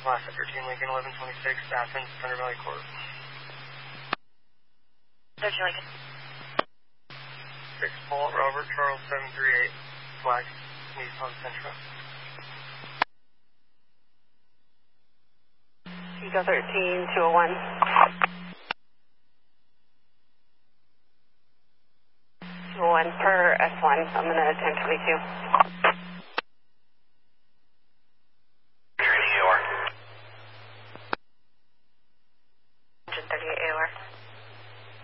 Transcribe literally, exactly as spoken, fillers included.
Alaska thirteen, Lincoln eleven twenty-six, Athens, Thunder Valley Court. thirteen, Lincoln. six, Paul, Robert, Charles, seven three eight, flag, Nissan Sentra. Eco thirteen, two oh one. two oh one per S one, I'm going to ten twenty-two.